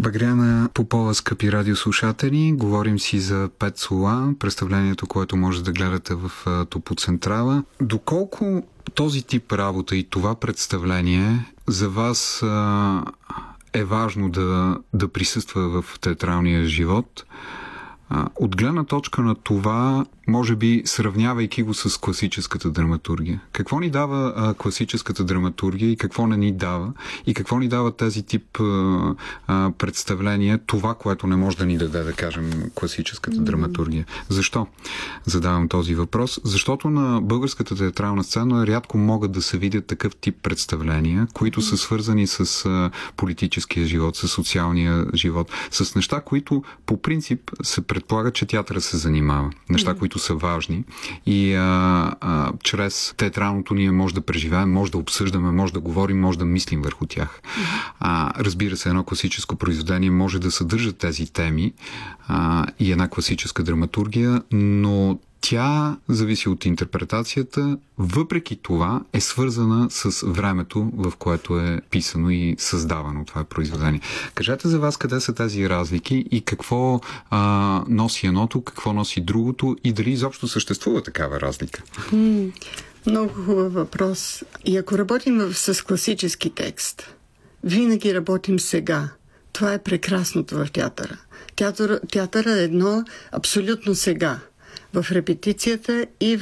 Багряна Попова, скъпи радиослушатели, говорим си за 5 слова, представлението, което може да гледате в Топоцентрала. Доколко този тип работа и това представление за вас е важно да присъства в театралния живот? От гледна точка на това, може би сравнявайки го с класическата драматургия. Какво ни дава класическата драматургия и какво не ни дава? И какво ни дава тези тип представления, това, което не може да ни даде, да кажем, класическата драматургия? Защо? Задавам този въпрос. Защото на българската театрална сцена рядко могат да се видят такъв тип представления, които са свързани с политическия живот, с социалния живот, с неща, които по принцип се предполага, че театъра се занимава. Неща, които са важни и чрез театралното ние може да преживеем, може да обсъждаме, може да говорим, може да мислим върху тях. Разбира се, едно класическо произведение може да съдържа тези теми и една класическа драматургия, но тя зависи от интерпретацията, въпреки това е свързана с времето, в което е писано и създавано това произведение. Кажете за вас къде са тези разлики и какво носи едното, какво носи другото и дали изобщо съществува такава разлика? Много хубав въпрос. И ако работим с класически текст, винаги работим сега. Това е прекрасното в театъра. Театъра е едно абсолютно сега. В репетицията и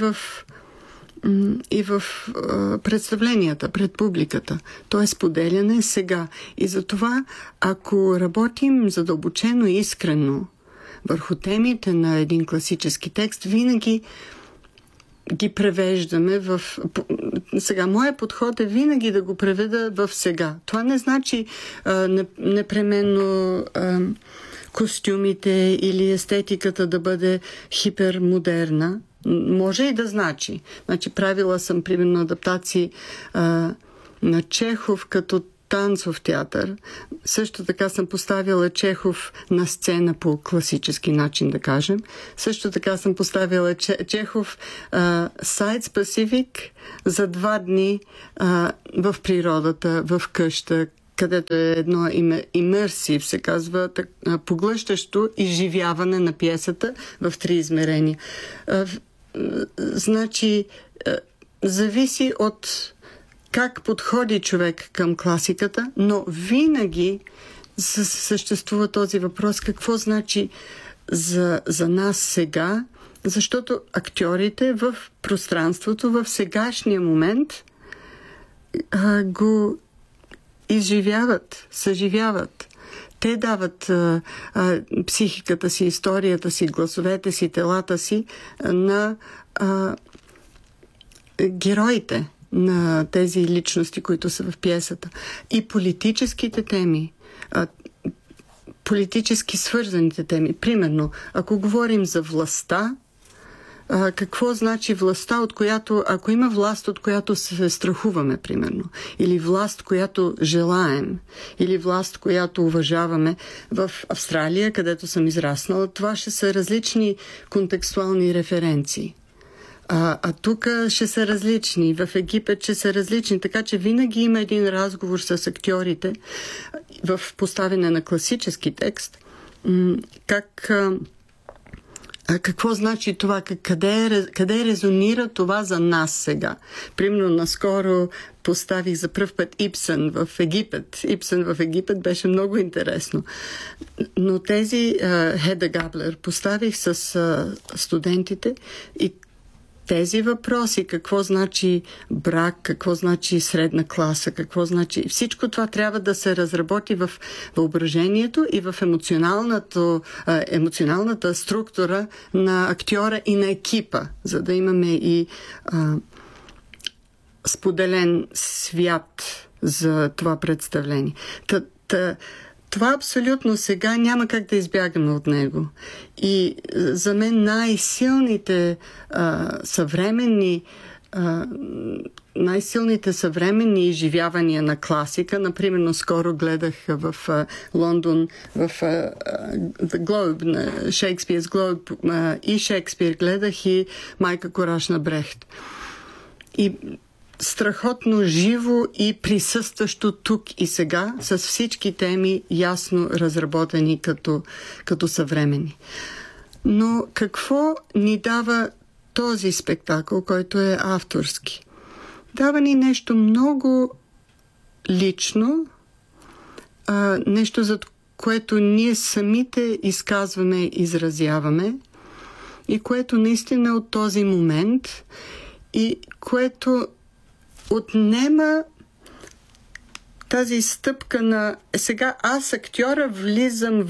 в представленията пред публиката. То е споделяне сега. И затова, ако работим задълбочено и искрено върху темите на един класически текст, винаги ги превеждаме в... Сега, моят подход е винаги да го преведа в сега. Това не значи непременно... костюмите или естетиката да бъде хипермодерна. Може и да значи. Значи, правила съм, примерно, адаптации на Чехов като танцов театър. Също така съм поставила Чехов на сцена по класически начин, да кажем. Също така съм поставила Чехов Side Specific за 2 дни в природата, в къща, където е едно имерсив, се казва, поглъщащо изживяване на пиесата в 3 измерения. Значи, зависи от как подходи човек към класиката, но винаги съществува този въпрос какво значи за нас сега, защото актьорите в пространството, в сегашния момент го изживяват, съживяват. Те дават психиката си, историята си, гласовете си, телата си на героите, на тези личности, които са в пиесата. И политическите теми, политически свързаните теми. Примерно, ако говорим за властта, какво значи властта, от която, ако има власт, от която се страхуваме, примерно, или власт, която желаем, или власт, която уважаваме. В Австралия, където съм израснала, това ще са различни контекстуални референции. А тук ще са различни, в Египет ще са различни, така че винаги има един разговор с актьорите в поставяне на класически текст, какво значи това? Къде резонира това за нас сега? Примерно, наскоро поставих за пръв път Ипсън в Египет. Ипсън в Египет беше много интересно. Но тези Хеда Габлер поставих с студентите и тези въпроси, какво значи брак, какво значи средна класа, какво значи... Всичко това трябва да се разработи в въображението и в емоционалната структура на актьора и на екипа, за да имаме и споделен свят за това представление. Това абсолютно сега няма как да избягаме от него. И за мен най-силните съвременни изживявания на класика, например, скоро гледах в Лондон, в The Globe, на Shakespeare's Globe, и Шекспир гледах, и Майка Кораж на Брехт. И страхотно живо и присъстващо тук и сега, с всички теми ясно разработени като съвременни. Но какво ни дава този спектакъл, който е авторски? Дава ни нещо много лично, нещо, за което ние самите изказваме, изразяваме и което наистина от този момент и което отнема тази стъпка на сега аз, актьора, влизам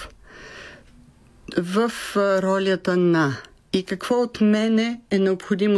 в ролята на и какво от мене е необходимо